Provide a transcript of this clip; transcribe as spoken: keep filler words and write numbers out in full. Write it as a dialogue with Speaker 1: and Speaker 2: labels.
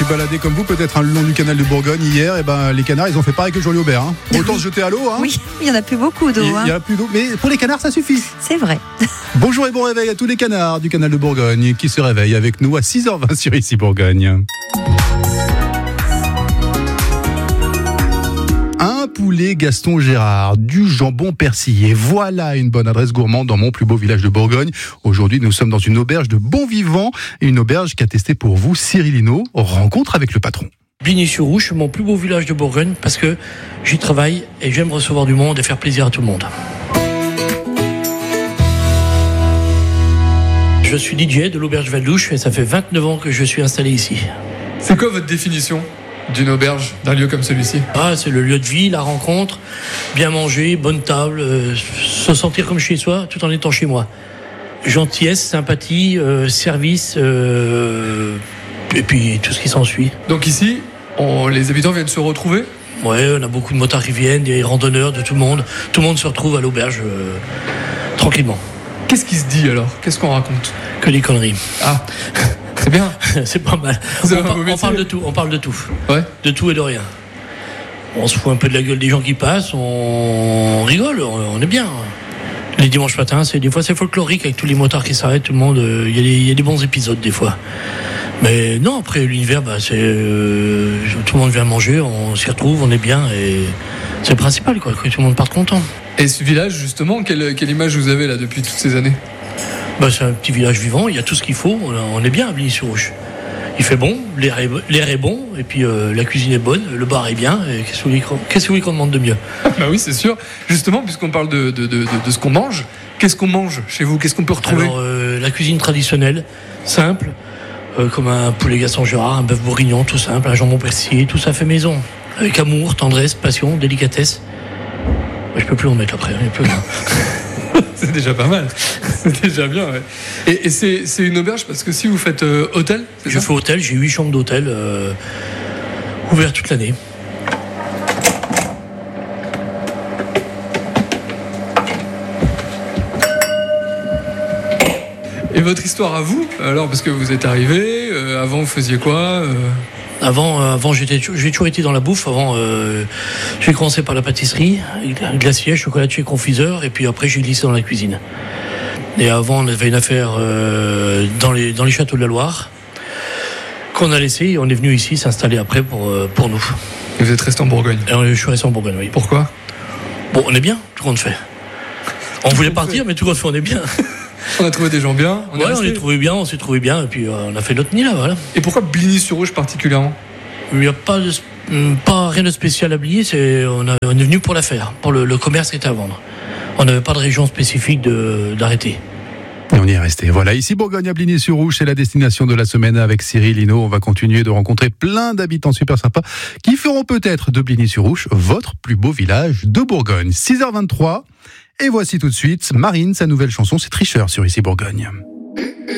Speaker 1: baladez comme vous, peut-être hein, le long du canal de Bourgogne hier, et ben les canards, ils ont fait pareil que Jolie Aubert. Hein. Autant se jeter à l'eau. Hein.
Speaker 2: Oui, il n'y en a plus beaucoup d'eau.
Speaker 1: Il
Speaker 2: hein.
Speaker 1: n'y a plus d'eau, mais pour les canards, ça suffit.
Speaker 2: C'est vrai.
Speaker 1: Bonjour et bon réveil à tous les canards du canal de Bourgogne qui se réveillent avec nous à six heures vingt sur Ici Bourgogne. Un poulet Gaston Gérard, du jambon persillé. Voilà une bonne adresse gourmande dans mon plus beau village de Bourgogne. Aujourd'hui, nous sommes dans une auberge de bon vivant, une auberge qu'a testée pour vous Cyril Hinault. Rencontre avec le patron.
Speaker 3: Bligny-sur-Ouche, mon plus beau village de Bourgogne, parce que j'y travaille et j'aime recevoir du monde et faire plaisir à tout le monde. Je suis D J de l'auberge Val-Douche et ça fait vingt-neuf ans que je suis installé ici.
Speaker 4: C'est quoi votre définition d'une auberge, d'un lieu comme celui-ci?
Speaker 3: Ah, c'est le lieu de vie, la rencontre, bien manger, bonne table, euh, se sentir comme chez soi tout en étant chez moi. Gentillesse, sympathie, euh, service, euh, et puis tout ce qui s'ensuit.
Speaker 4: Donc ici, on, les habitants viennent se retrouver?
Speaker 3: Ouais, on a beaucoup de motards qui viennent, des randonneurs, de tout le monde. Tout le monde se retrouve à l'auberge euh, tranquillement.
Speaker 4: Qu'est-ce qui se dit alors? Qu'est-ce qu'on raconte?
Speaker 3: Que des conneries.
Speaker 4: Ah, c'est bien.
Speaker 3: C'est pas mal.
Speaker 4: Vous avez
Speaker 3: On,
Speaker 4: un
Speaker 3: par-
Speaker 4: beau
Speaker 3: on
Speaker 4: métier.
Speaker 3: parle de tout, on parle de tout.
Speaker 4: Ouais.
Speaker 3: De tout et de rien. On se fout un peu de la gueule des gens qui passent, on rigole, on on est bien. Les dimanches matins, c'est des fois c'est folklorique avec tous les motards qui s'arrêtent, tout le monde. Il y, a des- y a des bons épisodes des fois. Mais non, après l'univers, bah, c'est euh, tout le monde vient manger, on s'y retrouve, on est bien et c'est le principal, quoi, que tout le monde parte content.
Speaker 4: Et ce village, justement, quelle, quelle image vous avez là depuis toutes ces années?
Speaker 3: Bah, c'est un petit village vivant, il y a tout ce qu'il faut, on on est bien à Bligny-sur-Ouche. Il fait bon, l'air est, l'air est bon, et puis euh, la cuisine est bonne, le bar est bien, et qu'est-ce que vous voulez qu'on- qu'est-ce que vous voulez qu'on demande de mieux?
Speaker 4: Bah oui, c'est sûr. Justement, puisqu'on parle de, de, de, de, de ce qu'on mange, qu'est-ce qu'on mange chez vous? Qu'est-ce qu'on peut retrouver?
Speaker 3: Alors, euh, la cuisine traditionnelle, simple, euh, comme un poulet Gaston Gérard, un bœuf bourguignon, tout simple, un jambon persillé, tout ça fait maison. Avec amour, tendresse, passion, délicatesse. Bah, je peux plus en mettre après, il y a plus rien.
Speaker 4: C'est déjà pas mal. C'est déjà bien, ouais. Et, et c'est, c'est une auberge parce que si vous faites euh, hôtel, c'est
Speaker 3: Je
Speaker 4: ça?
Speaker 3: fais hôtel, j'ai huit chambres d'hôtel, euh, ouvertes toute l'année.
Speaker 4: Et votre histoire à vous, alors, parce que vous êtes arrivé, euh, avant vous faisiez quoi euh
Speaker 3: Avant, euh, avant j'étais, j'ai toujours été dans la bouffe. Avant, euh, j'ai commencé par la pâtisserie, glacier, chocolatier, confiseur, et puis après j'ai glissé dans la cuisine. Et avant, on avait une affaire euh, dans les dans les châteaux de la Loire qu'on a laissé. Et on est venu ici s'installer après pour euh, pour nous.
Speaker 4: Et vous êtes resté en Bourgogne.
Speaker 3: Et on- je suis resté en Bourgogne. Oui.
Speaker 4: Pourquoi?
Speaker 3: Bon, on est bien, tout compte fait. On voulait partir, mais tout compte fait, on est bien.
Speaker 4: On a trouvé des gens bien. On est
Speaker 3: Ouais, on
Speaker 4: resté.
Speaker 3: est trouvé bien, on s'est trouvé bien, et puis euh, on a fait notre nid là, voilà.
Speaker 4: Et pourquoi Bligny-sur-Ouche particulièrement?
Speaker 3: Il n'y a pas, de, hum, pas rien de spécial à Bligny, c'est, on, a- on est venu pour l'affaire, pour le, le commerce qui était à vendre. On n'avait pas de région spécifique de, d'arrêter.
Speaker 1: Et on y est resté. Voilà, ici Bourgogne à Bligny-sur-Ouche, c'est la destination de la semaine avec Cyril Hinault. On va continuer de rencontrer plein d'habitants super sympas qui feront peut-être de Bligny-sur-Ouche votre plus beau village de Bourgogne. six heures vingt-trois, et voici tout de suite Marine, sa nouvelle chanson, c'est Tricheur sur Ici Bourgogne.